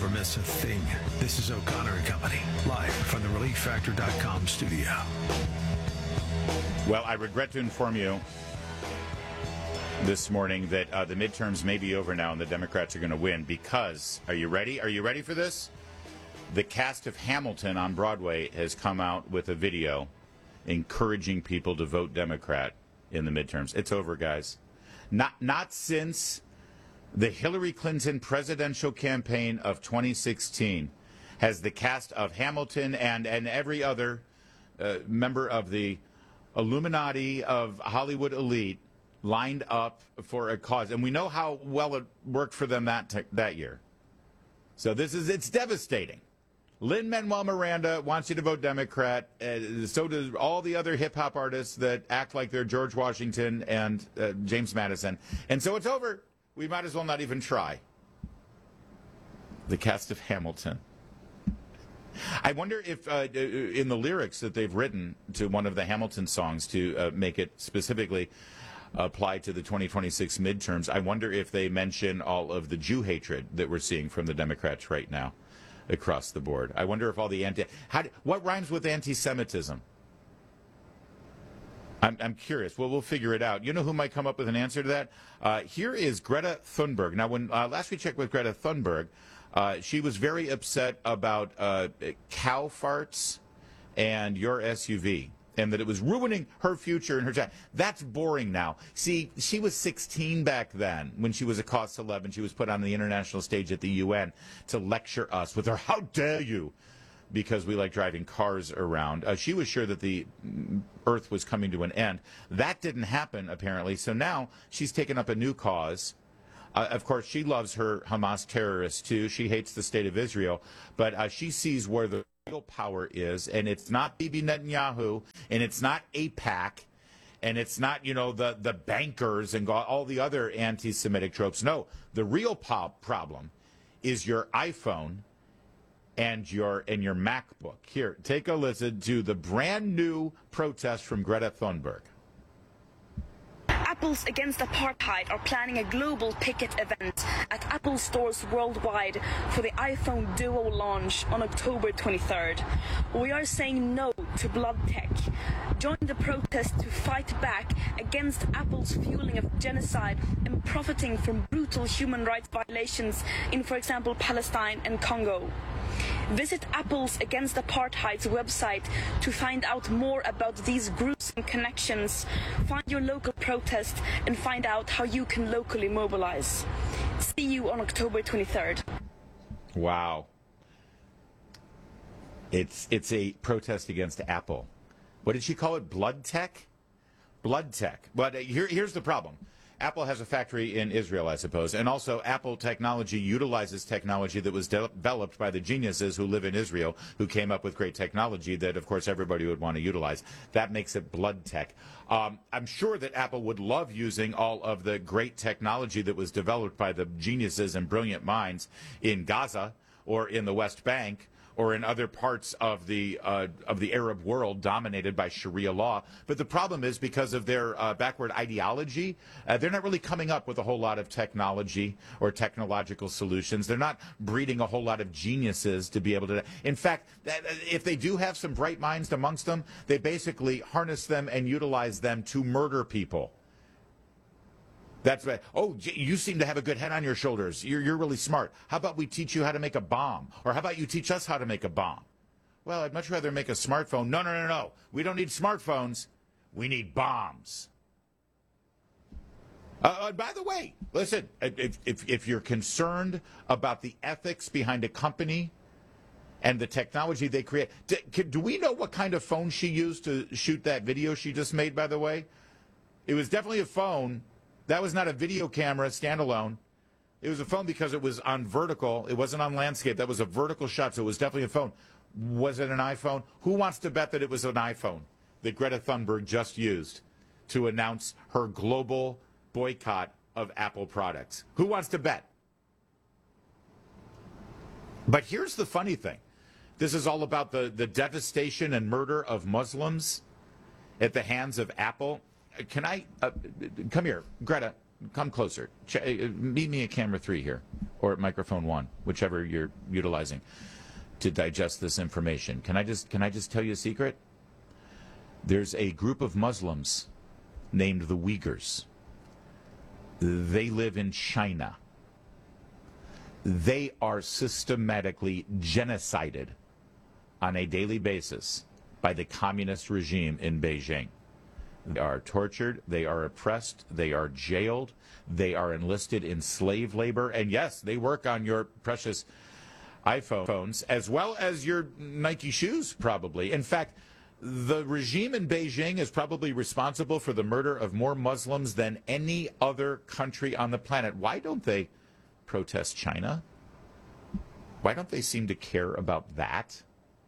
never miss a thing. This is O'Connor and Company, live from the ReliefFactor.com studio. Well, I regret to inform you this morning that the midterms may be over now and the Democrats are going to win because, are you ready? Are you ready for this? The cast of Hamilton on Broadway has come out with a video encouraging people to vote Democrat in the midterms. It's over, guys. Not since the Hillary Clinton presidential campaign of 2016 has the cast of Hamilton and every other member of the Illuminati of Hollywood elite lined up for a cause. And we know how well it worked for them that year. So it's devastating. Lin-Manuel Miranda wants you to vote Democrat. So do all the other hip-hop artists that act like they're George Washington and James Madison. And so it's over. We might as well not even try. The cast of Hamilton. I wonder if in the lyrics that they've written to one of the Hamilton songs to make it specifically apply to the 2026 midterms, I wonder if they mention all of the Jew hatred that we're seeing from the Democrats right now across the board. I wonder if all the what rhymes with anti-Semitism? I'm curious. Well, we'll figure it out. You know who might come up with an answer to that? Here is Greta Thunberg. Now, when last we checked with Greta Thunberg, she was very upset about cow farts and your SUV, and that it was ruining her future and her child. That's boring now. See, she was 16 back then when she was a cause celeb and she was put on the international stage at the UN to lecture us with her, "How dare you?" because we like driving cars around. She was sure that the Earth was coming to an end. That didn't happen, apparently. So now she's taken up a new cause. Of course, she loves her Hamas terrorists, too. She hates the state of Israel. But she sees where the real power is, and it's not Bibi Netanyahu, and it's not AIPAC, and it's not, the bankers and all the other anti-Semitic tropes. No, the real problem is your iPhone and your MacBook. Here, take a listen to the brand new protest from Greta Thunberg. Apples Against Apartheid are planning a global picket event at Apple stores worldwide for the iPhone Duo launch on October 23rd. We are saying no to blood tech. Join the protest to fight back against Apple's fueling of genocide and profiting from brutal human rights violations in, for example, Palestine and Congo. Visit Apples Against Apartheid's website to find out more about these gruesome connections. Find your local protest and find out how you can locally mobilize. See you on October 23rd. Wow. It's a protest against Apple. What did she call it? Blood tech? Blood tech. But here's the problem. Apple has a factory in Israel, I suppose, and also Apple technology utilizes technology that was developed by the geniuses who live in Israel, who came up with great technology that, of course, everybody would want to utilize. That makes it blood tech. I'm sure that Apple would love using all of the great technology that was developed by the geniuses and brilliant minds in Gaza or in the West Bank, or in other parts of the Arab world dominated by Sharia law. But the problem is, because of their backward ideology, they're not really coming up with a whole lot of technology or technological solutions. They're not breeding a whole lot of geniuses to be able to. In fact, if they do have some bright minds amongst them, they basically harness them and utilize them to murder people. That's right. Oh, you seem to have a good head on your shoulders. You're really smart. How about we teach you how to make a bomb? Or how about you teach us how to make a bomb? Well, I'd much rather make a smartphone. No. We don't need smartphones. We need bombs. By the way, listen, if you're concerned about the ethics behind a company and the technology they create, do we know what kind of phone she used to shoot that video she just made, by the way? It was definitely a phone. That was not a video camera standalone. It was a phone because it was on vertical. It wasn't on landscape. That was a vertical shot, so it was definitely a phone. Was it an iPhone? Who wants to bet that it was an iPhone that Greta Thunberg just used to announce her global boycott of Apple products? Who wants to bet? But here's the funny thing. This is all about the devastation and murder of Muslims at the hands of Apple. Can I come here, Greta? Come closer. Meet me at camera 3 here. or at microphone 1, whichever you're utilizing to digest this information. Can I just tell you a secret? There's a group of Muslims named the Uyghurs. They live in China. They are systematically genocided on a daily basis by the communist regime in Beijing. They are tortured, they are oppressed, they are jailed, they are enlisted in slave labor, and yes, they work on your precious iPhones, as well as your Nike shoes, probably. In fact, the regime in Beijing is probably responsible for the murder of more Muslims than any other country on the planet. Why don't they protest China? Why don't they seem to care about that?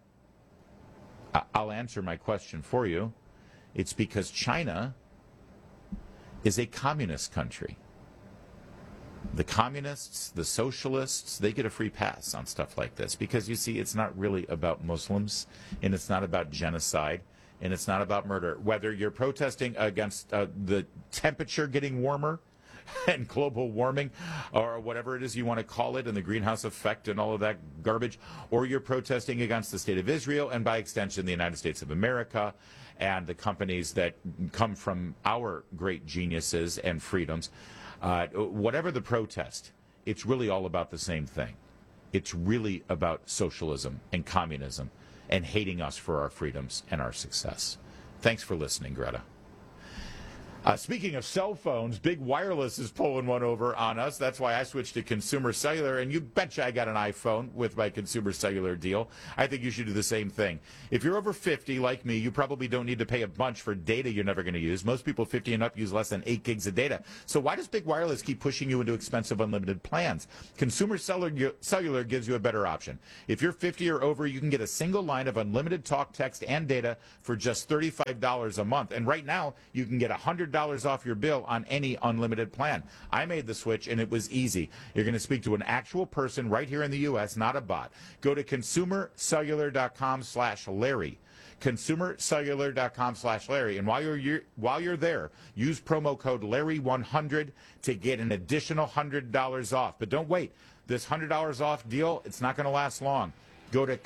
I'll answer my question for you. It's because China is a communist country. The communists, the socialists, they get a free pass on stuff like this because, you see, it's not really about Muslims, and it's not about genocide, and it's not about murder. Whether you're protesting against the temperature getting warmer and global warming, or whatever it is you want to call it, and the greenhouse effect and all of that garbage, or you're protesting against the state of Israel and, by extension, the United States of America and the companies that come from our great geniuses and freedoms, whatever the protest, it's really all about the same thing. It's really about socialism and communism and hating us for our freedoms and our success. Thanks for listening, Greta. Speaking of cell phones, Big Wireless is pulling one over on us. That's why I switched to Consumer Cellular, and you betcha I got an iPhone with my Consumer Cellular deal. I think you should do the same thing. If you're over 50, like me, you probably don't need to pay a bunch for data you're never going to use. Most people 50 and up use less than 8 gigs of data. So why does Big Wireless keep pushing you into expensive unlimited plans? Consumer Cellular gives you a better option. If you're 50 or over, you can get a single line of unlimited talk, text, and data for just $35 a month. And right now, you can get $100 off your bill on any unlimited plan. I made the switch, and it was easy. You're going to speak to an actual person right here in the U.S., not a bot. Go to consumercellular.com/Larry. consumercellular.com/Larry. And while you're there, use promo code Larry100 to get an additional $100 off. But don't wait. This $100 off deal, it's not going to last long. Go to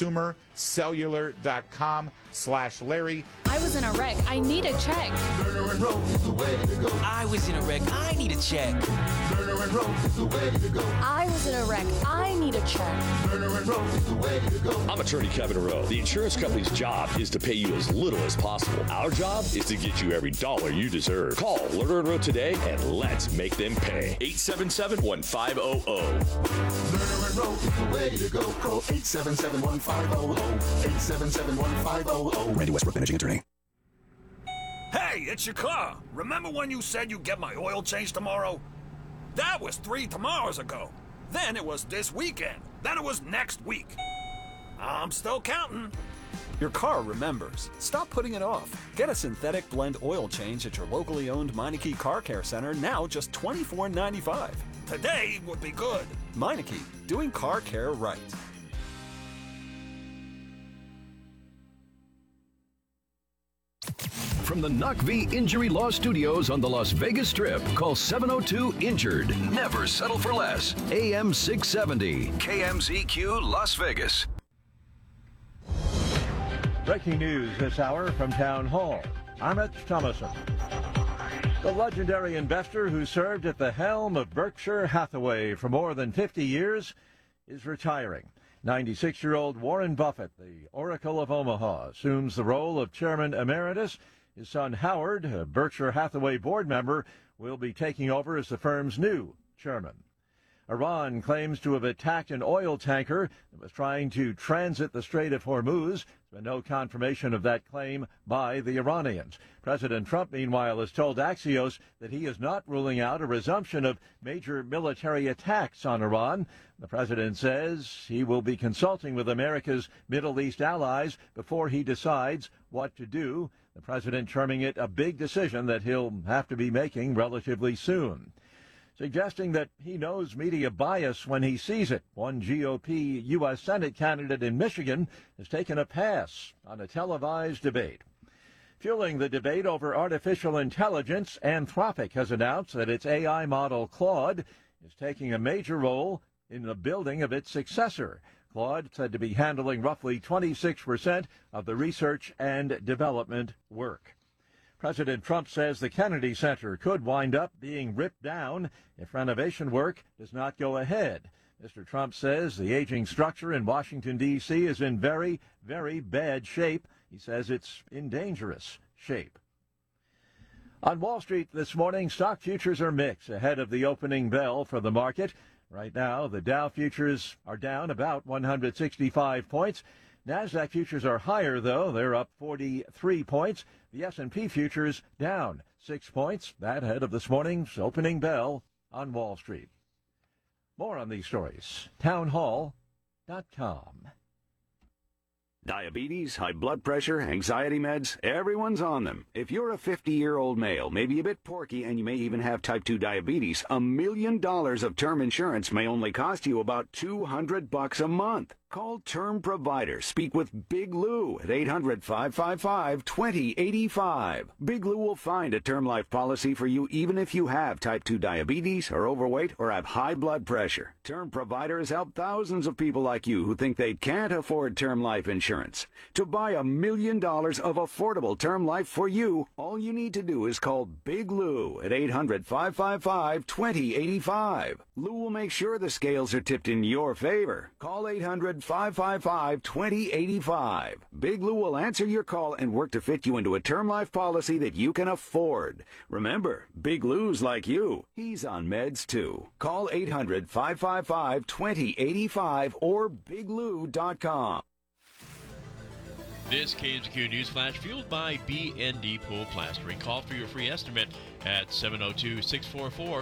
consumercellular.com/Larry. I was in a wreck. I need a check. I was in a wreck. I need a check. I was in a wreck. I need a check. I'm attorney Kevin Rowe. The insurance company's job is to pay you as little as possible. Our job is to get you every dollar you deserve. Call Lerner and Rowe today, and let's make them pay. 877-1500. Lerner and Rowe is the way to go. Call 877-1500. 877-1500. Randy Westbrook, managing attorney. Hey, it's your car. Remember when you said you'd get my oil change tomorrow? That was 3 tomorrows ago. Then it was this weekend. Then it was next week. I'm still counting. Your car remembers. Stop putting it off. Get a synthetic blend oil change at your locally owned Meineke Car Care Center, now just $24.95. Today would be good. Meineke, doing car care right. From the NOCV Injury Law Studios on the Las Vegas Strip, call 702-INJURED. Never settle for less. AM 670, KMZQ Las Vegas. Breaking news this hour from Town Hall. Amit Thomason. The legendary investor who served at the helm of Berkshire Hathaway for more than 50 years is retiring. 96-year-old Warren Buffett, the Oracle of Omaha, assumes the role of chairman emeritus. His son Howard, a Berkshire Hathaway board member, will be taking over as the firm's new chairman. Iran claims to have attacked an oil tanker that was trying to transit the Strait of Hormuz. There's been no confirmation of that claim by the Iranians. President Trump, meanwhile, has told Axios that he is not ruling out a resumption of major military attacks on Iran. The president says he will be consulting with America's Middle East allies before he decides what to do. The president terming it a big decision that he'll have to be making relatively soon, suggesting that he knows media bias when he sees it. One GOP U.S. Senate candidate in Michigan has taken a pass on a televised debate. Fueling the debate over artificial intelligence, Anthropic has announced that its AI model Claude is taking a major role in the building of its successor. Claude said to be handling roughly 26% of the research and development work. President Trump says the Kennedy Center could wind up being ripped down if renovation work does not go ahead. Mr. Trump says the aging structure in Washington, D.C. is in very, very bad shape. He says it's in dangerous shape. On Wall Street this morning, stock futures are mixed ahead of the opening bell for the market. Right now, the Dow futures are down about 165 points. NASDAQ futures are higher, though. They're up 43 points. The S&P futures down 6 points. That ahead of this morning's opening bell on Wall Street. More on these stories. Townhall.com. Diabetes, high blood pressure, anxiety meds, everyone's on them. If you're a 50-year-old male, maybe a bit porky, and you may even have type 2 diabetes, $1 million of term insurance may only cost you about $200 a month. Call Term Provider. Speak with Big Lou at 800-555-2085. Big Lou will find a term life policy for you even if you have type 2 diabetes, are overweight, or have high blood pressure. Term Provider has helped thousands of people like you who think they can't afford term life insurance. To buy $1 million of affordable term life for you, all you need to do is call Big Lou at 800-555-2085. Lou will make sure the scales are tipped in your favor. Call 800-555-2085. Big Lou will answer your call and work to fit you into a term life policy that you can afford. Remember, Big Lou's like you. He's on meds too. Call 800-555-2085 or biglou.com. This KMZQ News Flash fueled by BND Pool Plastering. Call for your free estimate at 702-644-8980.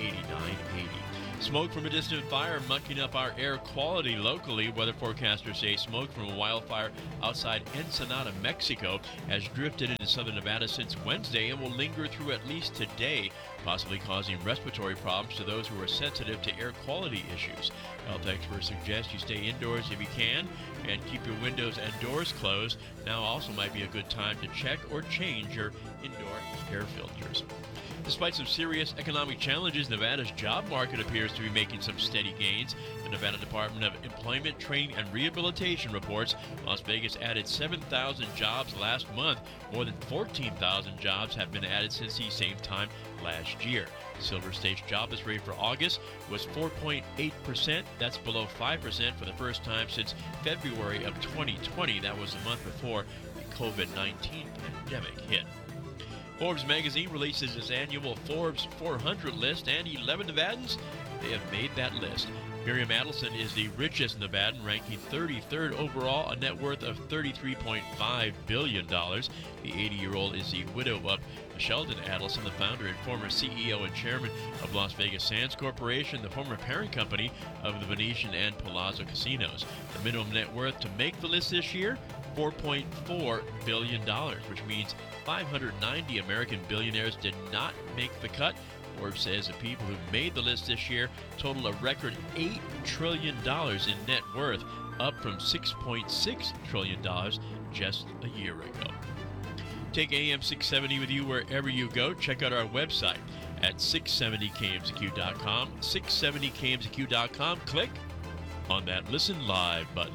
Smoke from a distant fire mucking up our air quality locally. Weather forecasters say smoke from a wildfire outside Ensenada, Mexico, has drifted into southern Nevada since Wednesday and will linger through at least today, possibly causing respiratory problems to those who are sensitive to air quality issues. Health experts suggest you stay indoors if you can and keep your windows and doors closed. Now also might be a good time to check or change your indoor air filters. Despite some serious economic challenges, Nevada's job market appears to be making some steady gains. The Nevada Department of Employment, Training, and Rehabilitation reports Las Vegas added 7,000 jobs last month. More than 14,000 jobs have been added since the same time last year. Silver State's jobless rate for August was 4.8%. That's below 5% for the first time since February of 2020. That was the month before the COVID-19 pandemic hit. Forbes magazine releases its annual Forbes 400 list, and 11 Nevadans, they have made that list. Miriam Adelson is the richest Nevadan, ranking 33rd overall, a net worth of $33.5 billion. The 80-year-old is the widow of Sheldon Adelson, the founder and former CEO and chairman of Las Vegas Sands Corporation, the former parent company of the Venetian and Palazzo casinos. The minimum net worth to make the list this year, $4.4 billion, which means 590 American billionaires did not make the cut. Forbes says the people who made the list this year total a record $8 trillion in net worth, up from $6.6 trillion just a year ago. Take AM 670 with you wherever you go. Check out our website at 670kmzq.com, 670kmzq.com. Click on that Listen Live button.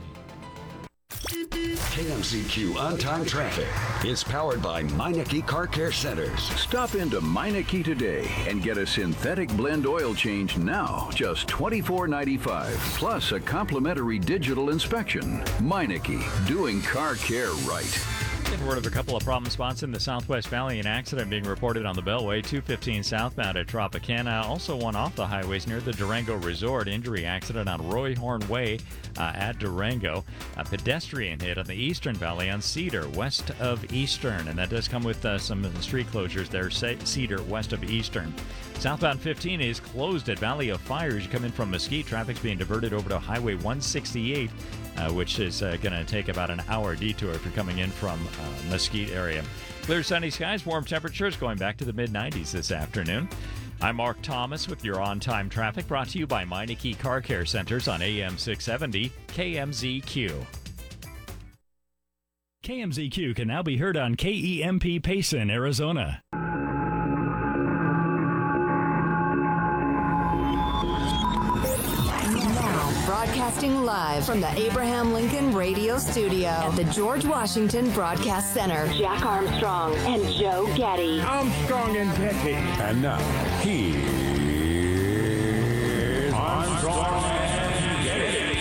KMZQ On-Time Traffic is powered by Meineke Car Care Centers. Stop into Meineke today and get a synthetic blend oil change now, just $24.95, plus a complimentary digital inspection. Meineke, doing car care right. Word of a couple of problem spots in the Southwest Valley. An accident being reported on the Beltway, 215 southbound at Tropicana. Also one off the highways near the Durango Resort. Injury accident on Roy Horn Way at Durango. A pedestrian hit on the Eastern Valley on Cedar, west of Eastern. And that does come with some street closures there, Cedar, west of Eastern. Southbound 15 is closed at Valley of Fire. As you come in from Mesquite, traffic's being diverted over to Highway 168, which is going to take about an hour detour if you're coming in from Mesquite area. Clear sunny skies, warm temperatures going back to the mid-90s this afternoon. I'm Mark Thomas with your on-time traffic, brought to you by Meineke Car Care Centers on AM 670 KMZQ. KMZQ can now be heard on KEMP Payson, Arizona. Broadcasting live from the Abraham Lincoln Radio Studio at the George Washington Broadcast Center. Jack Armstrong and Joe Getty. Armstrong and Getty. And now, here's Armstrong and Getty.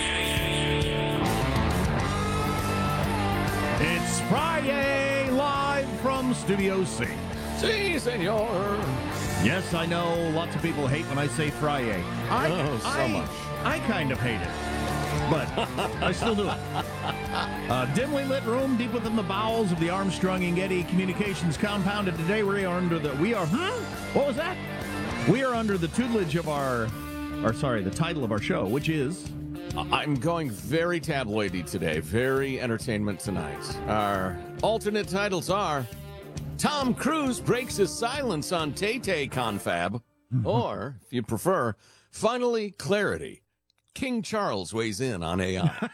It's Friday, live from Studio C. Si, senor. Yes, I know lots of people hate when I say Friday. So much. I kind of hate it, but I still do it. Dimly lit room deep within the bowels of the Armstrong and Getty Communications compound, and today we are under the what was that? We are under the tutelage of the title of our show, which is I'm going very tabloidy today, very Entertainment Tonight. Our alternate titles are Tom Cruise breaks his silence on Tay-Tay confab, or, if you prefer, finally clarity. King Charles weighs in on AI.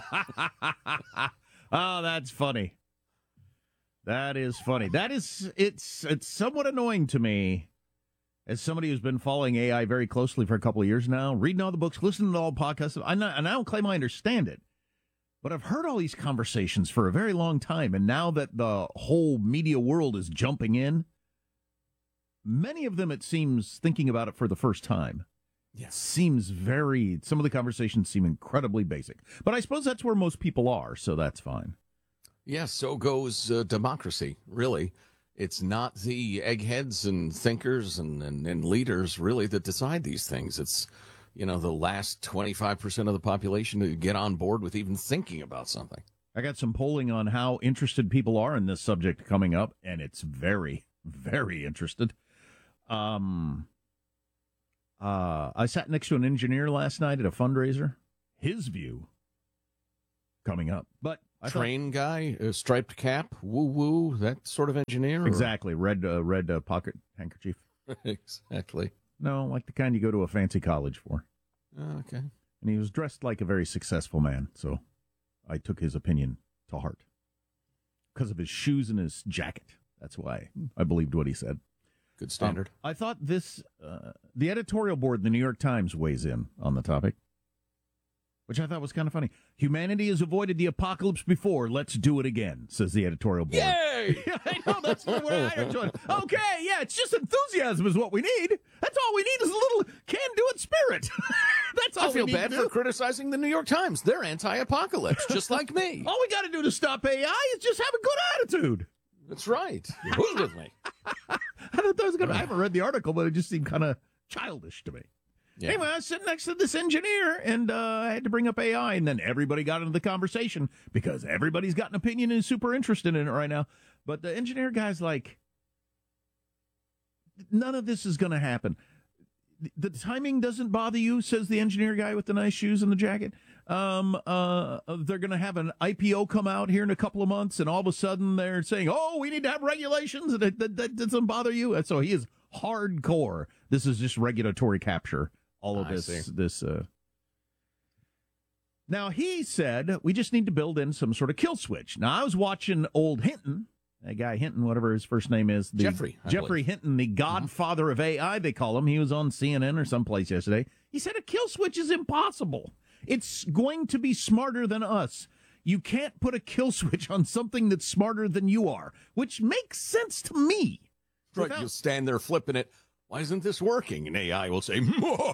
Oh, that's funny. That is funny. It's somewhat annoying to me as somebody who's been following AI very closely for a couple of years now, reading all the books, listening to all the podcasts. And I don't claim I understand it, but I've heard all these conversations for a very long time. And now that the whole media world is jumping in, many of them, it seems, thinking about it for the first time. Yes. Some of the conversations seem incredibly basic. But I suppose that's where most people are, so that's fine. Yes, so goes democracy, really. It's not the eggheads and thinkers and leaders, really, that decide these things. It's, the last 25% of the population to get on board with even thinking about something. I got some polling on how interested people are in this subject coming up, and it's very, very interested. I sat next to an engineer last night at a fundraiser. His view coming up. But Train guy, striped cap, woo-woo, that sort of engineer? Exactly. Red pocket handkerchief. Exactly. No, like the kind you go to a fancy college for. Okay. And he was dressed like a very successful man, so I took his opinion to heart. Because of his shoes and his jacket. That's why I believed what he said. Good standard. I thought the editorial board in the New York Times weighs in on the topic, which I thought was kind of funny. Humanity has avoided the apocalypse before. Let's do it again, says the editorial board. Yay! I know, that's the way I enjoy it. Okay, yeah, it's just enthusiasm is what we need. That's all we need is a little can-do-it spirit. That's all I feel we need bad to do. for criticizing the New York Times. They're anti-apocalypse, just like me. All we got to do to stop AI is just have a good attitude. That's right. Who's with me? I thought that was good. I haven't read the article, but it just seemed kind of childish to me. Yeah. Anyway, I was sitting next to this engineer, and I had to bring up AI, and then everybody got into the conversation because everybody's got an opinion and is super interested in it right now. But the engineer guy's like, none of this is going to happen. The timing doesn't bother you, says the engineer guy with the nice shoes and the jacket. They're going to have an IPO come out here in a couple of months, and all of a sudden they're saying, oh, we need to have regulations, and that doesn't bother you. And so he is hardcore. This is just regulatory capture. All of this. Now, he said, we just need to build in some sort of kill switch. Now, I was watching old Hinton, that guy Hinton, whatever his first name is. Jeffrey Hinton, the godfather of AI, they call him. He was on CNN or someplace yesterday. He said a kill switch is impossible. It's going to be smarter than us. You can't put a kill switch on something that's smarter than you are, which makes sense to me. Right, you'll stand there flipping it. Why isn't this working? And AI will say,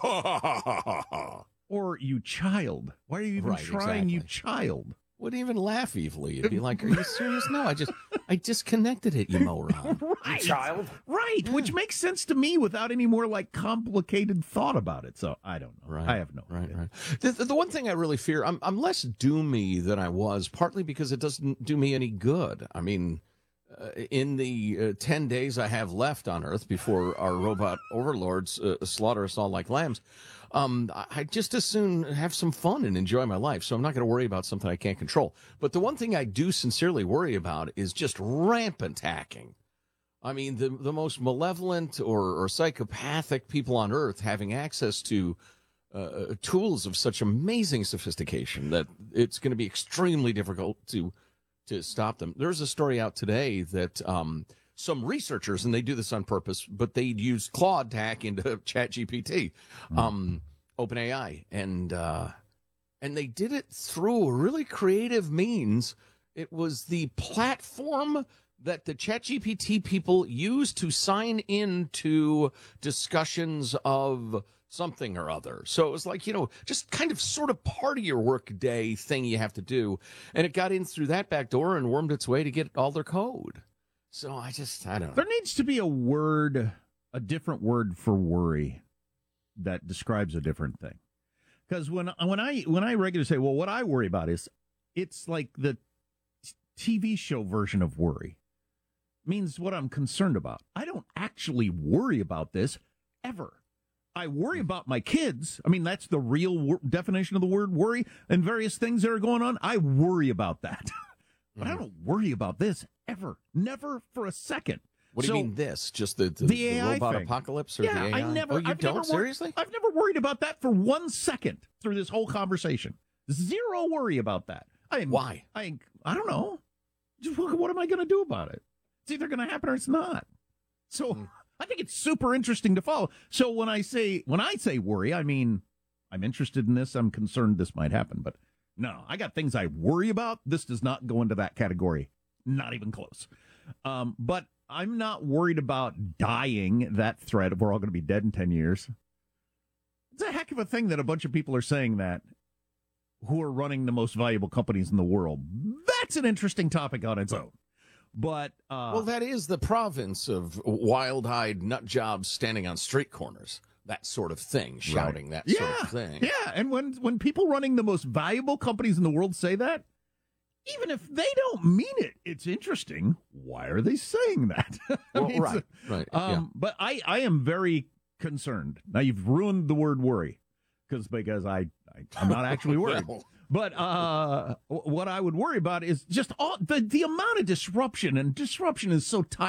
or you child. Why are you even trying, you child? Wouldn't even laugh evilly. It'd be like, are you serious? No, I disconnected it, you moron. Right. You child. Right, which makes sense to me without any more complicated thought about it. So I don't know. Right. I have no idea. Right. The one thing I really fear, I'm less doomy than I was, partly because it doesn't do me any good. I mean, in the 10 days I have left on Earth before our robot overlords slaughter us all like lambs, I just as soon have some fun and enjoy my life. So I'm not going to worry about something I can't control. But the one thing I do sincerely worry about is just rampant hacking. I mean, the most malevolent or psychopathic people on Earth having access to tools of such amazing sophistication that it's going to be extremely difficult to stop them. There's a story out today that some researchers, and they do this on purpose, but they use Claude to hack into ChatGPT, OpenAI, and and they did it through a really creative means. It was the platform that the ChatGPT people use to sign into discussions of something or other. So it was like, just kind of sort of part of your workday thing you have to do. And it got in through that back door and wormed its way to get all their code. So I don't know. There needs to be a different word for worry that describes a different thing. Because when I regularly say, well, what I worry about is, it's like the TV show version of worry. Means what I'm concerned about. I don't actually worry about this ever. I worry about my kids. I mean, that's the real definition of the word worry, and various things that are going on. I worry about that. But I don't worry about this ever. Never for a second. What do you mean this? Just the AI robot thing. Apocalypse or the AI? Seriously? I've never worried about that for 1 second through this whole conversation. Zero worry about that. Why? I don't know. Just what am I going to do about it? It's either going to happen or it's not. So I think it's super interesting to follow. So when I say worry, I mean, I'm interested in this. I'm concerned this might happen. But no, I got things I worry about. This does not go into that category. Not even close. But I'm not worried about dying, that threat of we're all going to be dead in 10 years. It's a heck of a thing that a bunch of people are saying that who are running the most valuable companies in the world. That's an interesting topic on its own. But well, that is the province of wild-eyed nut jobs standing on street corners, that sort of thing, shouting that sort of thing. Yeah, and when people running the most valuable companies in the world say that, even if they don't mean it, it's interesting. Why are they saying that? Right. But I am very concerned. Now, you've ruined the word worry because I'm not actually worried. Well. But what I would worry about is just the amount of disruption, and disruption is so tight.